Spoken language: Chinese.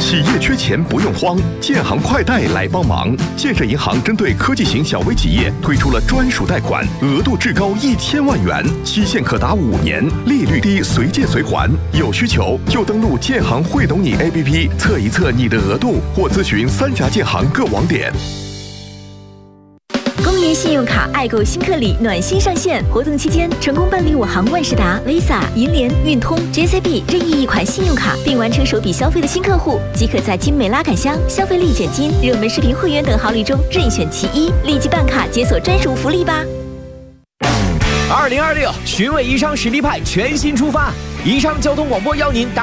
企业缺钱不用慌，建行快贷来帮忙。建设银行针对科技型小微企业推出了专属贷款，额度至高1000万元，期限可达5年，利率低，随借随还。有需求就登录建行会懂你 APP 测一测你的额度，或咨询3家建行各网点。 公园信用卡爱购新客礼暖心上线，活动期间成功办理我行万事达、Visa、银联、运通、JCB 任意一款信用卡，并完成首笔消费的新客户，即可在精美拉杆箱、消费力减金、热门视频会员等好礼中任选其一，立即办卡解锁专属福利吧。 2026寻味宜昌实力派全新出发，宜昌交通广播邀您